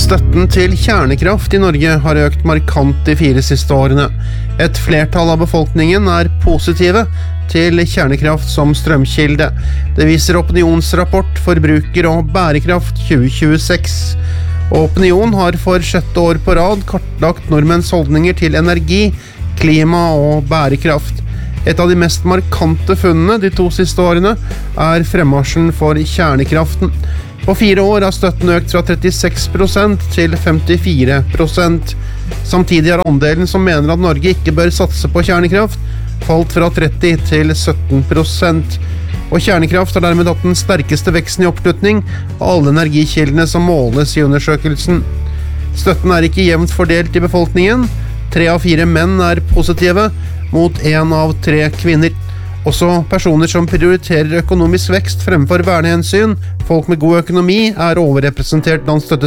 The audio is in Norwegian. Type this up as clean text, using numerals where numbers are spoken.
Støtten til kjernekraft i Norge har økt markant de 4 siste årene. Et flertall av befolkningen er positive til kjernekraft som strømkilde. Det viser Opinionsrapport Forbruker og bærekraft 2026. Opinion har for 6. år på rad kartlagt nordmenns holdninger til energi, klima og bærekraft. Et av de mest markante funnene de 2 siste årene er fremmarsjen for kjernekraften. På 4 år har støtten økt fra 36% til 54%. Samtidig har andelen som mener at Norge ikke bør satse på kjernekraft, falt fra 30% til 17%. Og kjernekraft har dermed hatt den sterkeste veksten i oppslutning av alle energikildene som måles i undersøkelsen. Støtten er ikke jevnt fordelt i befolkningen. 3 av 4 menn er positive, mot 1 av 3 kvinner. Også personer som prioriterer økonomisk vekst fremfor vernehensyn, folk med god økonomi, er overrepresentert blant støttespillere.